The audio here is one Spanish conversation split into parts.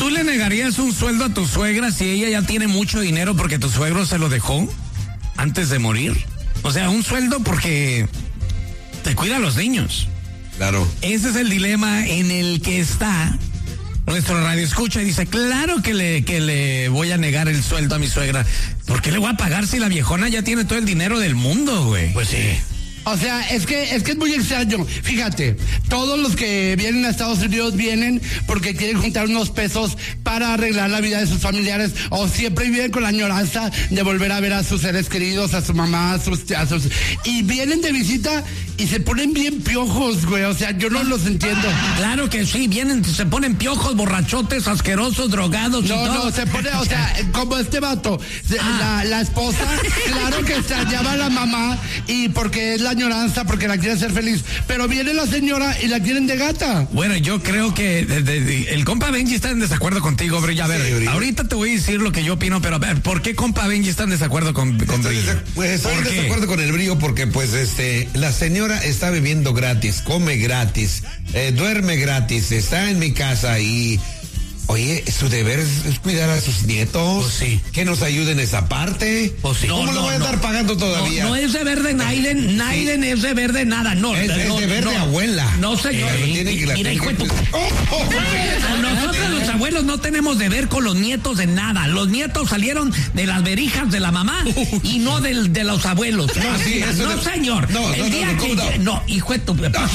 ¿Tú le negarías un sueldo a tu suegra si ella ya tiene mucho dinero porque tu suegro se lo dejó antes de morir? O sea, un sueldo porque te cuida a los niños. Claro. Ese es el dilema en el que está nuestro radio escucha y dice, claro que le voy a negar el sueldo a mi suegra. ¿Por qué le voy a pagar si la viejona ya tiene todo el dinero del mundo, güey? Pues sí. O sea, es que es muy extraño. Fíjate, todos los que vienen a Estados Unidos vienen porque quieren juntar unos pesos para arreglar la vida de sus familiares o siempre viven con la añoranza de volver a ver a sus seres queridos, a su mamá, y vienen de visita y se ponen bien piojos, güey. O sea, yo no los entiendo. Claro que sí, vienen, se ponen piojos, borrachotes, asquerosos, drogados. No, se pone, o sea, como este vato, la esposa, claro que extrañaba a la mamá y porque es la añoranza, porque la quiere hacer feliz, pero viene la señora y la quieren de gata. Bueno, yo creo que el compa Benji está en desacuerdo contigo, Brillo. A ver, sí, ahorita te voy a decir lo que yo opino, pero a ver, ¿por qué compa Benji está en desacuerdo con Brillo? Pues estoy en desacuerdo con el Brillo porque pues la señora está viviendo gratis, come gratis, duerme gratis, está en mi casa y oye, su deber es cuidar a sus nietos. Pues sí. Que nos ayuden esa parte. Pues sí. ¿Cómo lo voy a estar pagando todavía? No es deber de Naiden, Naiden es deber de nada, no. Es deber de abuela. No, señor. Mira, hijo de tu... Nosotros los abuelos no tenemos deber con los nietos de nada. Los nietos salieron de las verijas de la mamá y no de los abuelos. No, señor. No, hijo de tu...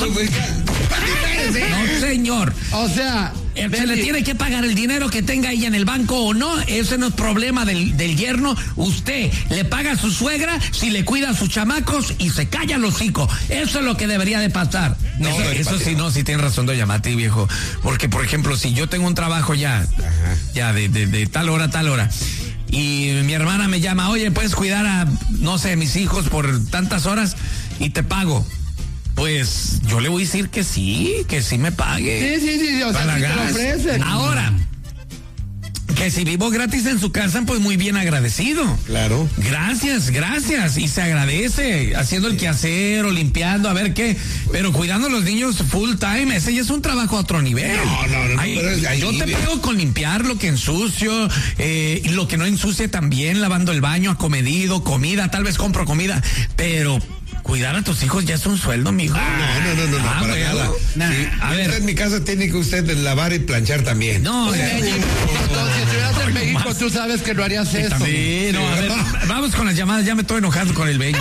No, señor. O sea... Se le tiene que pagar el dinero que tenga ella en el banco o no, ese no es problema del yerno. Usted le paga a su suegra si le cuida a sus chamacos y se calla el hocico. Eso es lo que debería de pasar. No, eso sí, no, sí tienes razón, doña Mati, viejo. Porque, por ejemplo, si yo tengo un trabajo ya de tal hora a tal hora, y mi hermana me llama, oye, ¿puedes cuidar a, no sé, mis hijos por tantas horas? Y te pago. Pues yo le voy a decir que sí me pague. Sí, o sea, si te lo ofrecen. Ahora, que si vivo gratis en su casa, pues muy bien agradecido. Claro. Gracias. Y se agradece haciendo el quehacer o limpiando, a ver qué. Pero cuidando a los niños full time, ese ya es un trabajo a otro nivel. No. Yo te pego con limpiar lo que ensucio, lo que no ensucie también, lavando el baño, acomedido, comida, tal vez compro comida, pero... Cuidar a tus hijos ya es un sueldo, mijo. No, para nada. Sí, a ver, en mi casa tiene que usted lavar y planchar también. No, si estuvieras en México, tú sabes que no harías eso. Sí, a ver, vamos con las llamadas, ya me estoy enojando con el Benji.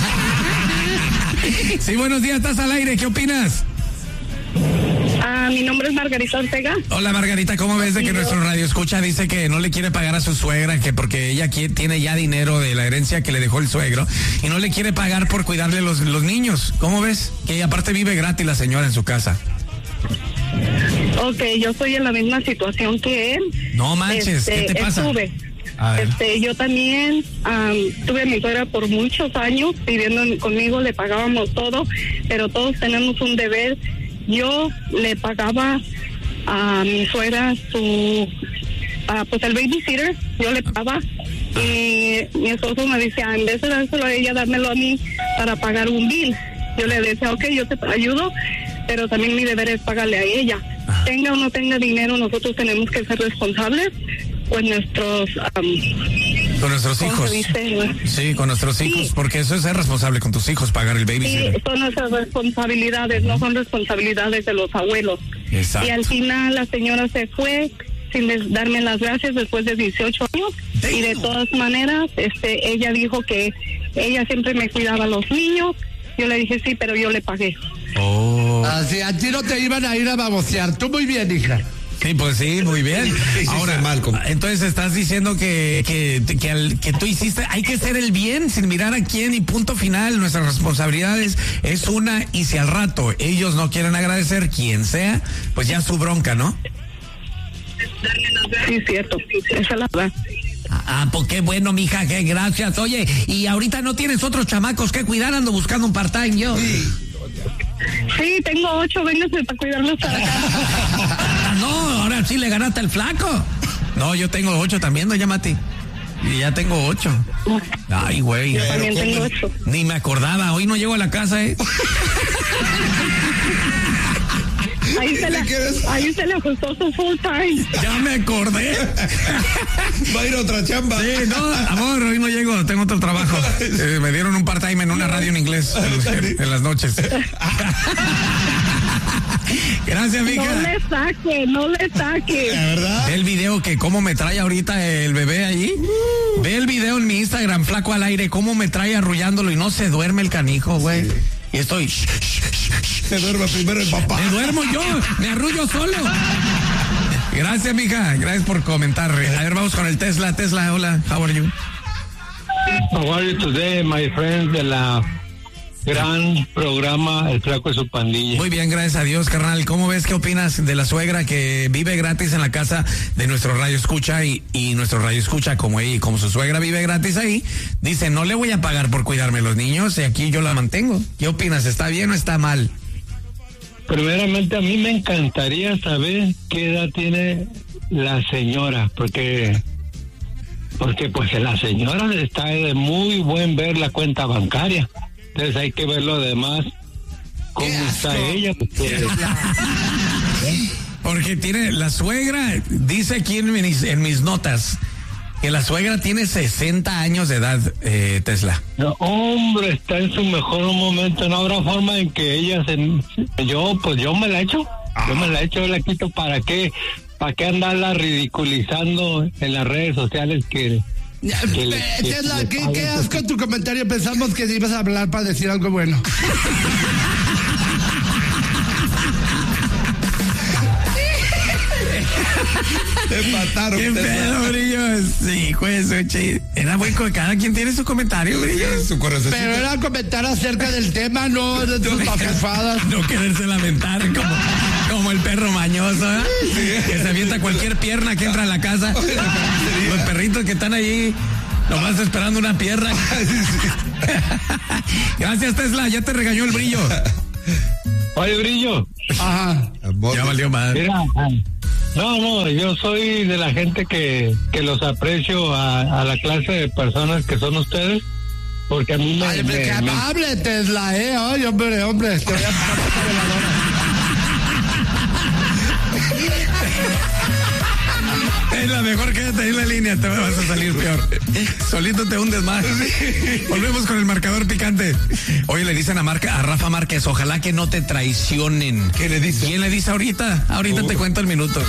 Sí, buenos días, estás al aire, ¿qué opinas? Mi nombre es Margarita Ortega. Hola, Margarita, ¿cómo ves de que nuestro radio escucha dice que no le quiere pagar a su suegra, que porque ella tiene ya dinero de la herencia que le dejó el suegro y no le quiere pagar por cuidarle los niños? ¿Cómo ves? Que aparte vive gratis la señora en su casa. Ok, yo estoy en la misma situación que él. No manches, ¿qué te pasa? Yo también tuve a mi suegra por muchos años viviendo conmigo, le pagábamos todo, pero todos tenemos un deber. Yo le pagaba a mi suegra pues el babysitter, yo le pagaba y mi esposo me decía, en vez de dárselo a ella, dármelo a mí para pagar un bill. Yo le decía, ok, yo te ayudo, pero también mi deber es pagarle a ella. Tenga o no tenga dinero, nosotros tenemos que ser responsables con nuestros hijos. Sí, con nuestros hijos, porque eso es ser responsable con tus hijos, pagar el babysitter. Sí, son nuestras responsabilidades, no son responsabilidades de los abuelos. Exacto. Y al final la señora se fue sin darme las gracias después de 18 años. Damn. Y de todas maneras, ella dijo que ella siempre me cuidaba a los niños. Yo le dije sí, pero yo le pagué. Así, a ti no te iban a ir a babosear. Tú muy bien, hija. Sí, pues sí, muy bien. Ahora, Malcolm, entonces estás diciendo que tú hiciste, hay que hacer el bien sin mirar a quién y punto final. Nuestras responsabilidades es una, y si al rato ellos no quieren agradecer, quien sea, pues ya su bronca, ¿no? Sí, cierto, esa es la verdad. Pues qué bueno, mija, qué gracias. Oye, y ahorita no tienes otros chamacos que cuidar, ando buscando un part-time yo. Sí, tengo 8, véngase para cuidarlos para acá. No, ahora sí le ganaste al flaco. No, yo tengo 8 también, doña Mati. Y ya tengo 8. Ay, güey. Yo también tengo 8. Ni me acordaba, hoy no llego a la casa, ahí se le ajustó su full time. Ya me acordé. Va a ir a otra chamba. Sí, no, amor, hoy no llego, tengo otro trabajo. Me dieron un part-time en una radio en inglés en las noches. Gracias, mija. No le saque. ¿La verdad? Ve el video que cómo me trae ahorita el bebé allí. Ve el video en mi Instagram, Flaco al Aire, cómo me trae arrullándolo y no se duerme el canijo, güey. Sí. Y estoy... Se duerme primero el papá. Me duermo yo, me arrullo solo. Gracias, mija. Gracias por comentar. A ver, vamos con el Tesla. Tesla, hola. How are you? How are you today, my friend, de la gran programa El Flaco y su Pandilla? Muy bien, gracias a Dios, carnal. ¿Cómo ves, qué opinas de la suegra que vive gratis en la casa de nuestro radio escucha y nuestro radio escucha como su suegra vive gratis ahí? Dice, no le voy a pagar por cuidarme los niños y aquí yo la mantengo. ¿Qué opinas? ¿Está bien o está mal? Primeramente, a mí me encantaría saber qué edad tiene la señora, porque pues la señora está de muy buen ver la cuenta bancaria. Entonces hay que ver lo demás, cómo está ella. Porque tiene la suegra, dice aquí en mis notas, que la suegra tiene 60 años de edad, Tesla. No, hombre, está en su mejor momento. No habrá forma en que ella yo me la echo. Yo me la echo, la quito. ¿Para qué andarla ridiculizando en las redes sociales Tesla, ¿qué asco tu comentario? Pensamos que ibas a hablar para decir algo bueno. Te mataron. ¿Qué pedo, Brillo? Sí, juez, era bueno, cada quien tiene su comentario, Brillo. Pero era comentar acerca del tema, no de tus papefadas. No quererse lamentar como el perro mañoso, ¿eh? Sí. Que se avienta cualquier pierna que entra a la casa. Los perritos que están allí nomás esperando una pierna. Gracias, Tesla, ya te regañó el Brillo. Oye, Brillo. Ajá. Ya valió más. Mira, no, yo soy de la gente que los aprecio a la clase de personas que son ustedes, porque a mí qué amable, Tesla, Ay, hombre, te voy a Es la mejor, quédate ahí en la línea, te vas a salir peor. Solito te hundes más. Volvemos con el marcador picante. Hoy le dicen a Rafa Márquez, ojalá que no te traicionen. ¿Qué le dice? ¿Quién le dice ahorita? Ahorita te cuento el minuto.